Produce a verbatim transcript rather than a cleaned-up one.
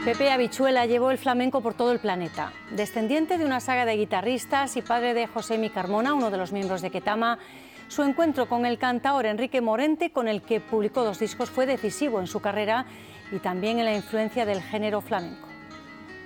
Pepe Habichuela llevó el flamenco por todo el planeta. Descendiente de una saga de guitarristas y padre de Josemi Carmona, uno de los miembros de Ketama, su encuentro con el cantaor Enrique Morente, con el que publicó dos discos, fue decisivo en su carrera y también en la influencia del género flamenco.